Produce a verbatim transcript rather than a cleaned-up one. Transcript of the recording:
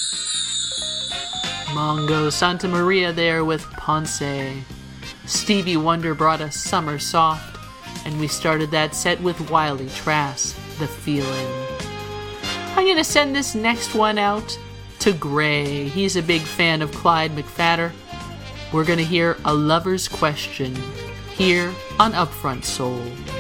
Mongo Santa Maria there with Ponce. Stevie Wonder brought us Summer Soft, and we started that set with Wiley Trask, The Feeling. I'm gonna send this next one out to Gray. He's a big fan of Clyde McPhatter. We're gonna hear A Lover's Question here on Upfront Soul.